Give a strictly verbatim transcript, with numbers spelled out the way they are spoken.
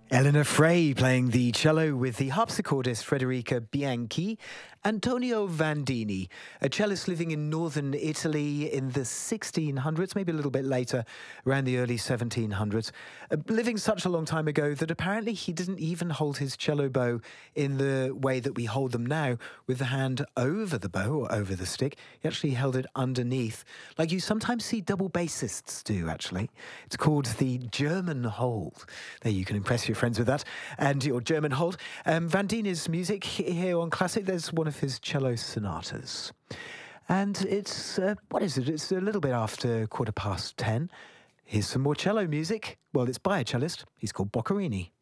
Eleanor Frey playing the cello with the harpsichordist Federica Bianchi. Antonio Vandini, a cellist living in northern Italy in the sixteen hundreds, maybe a little bit later, around the early seventeen hundreds, uh, living such a long time ago that apparently he didn't even hold his cello bow in the way that we hold them now, with the hand over the bow or over the stick. He actually held it underneath, like you sometimes see double bassists do, actually. It's called the German hold. There, you can impress your friends with that. And your German hold. Um, Vandini's music here on Classic, there's one of his cello sonatas. And it's, uh, what is it? It's a little bit after quarter past ten. Here's some more cello music. Well, it's by a cellist. He's called Boccherini.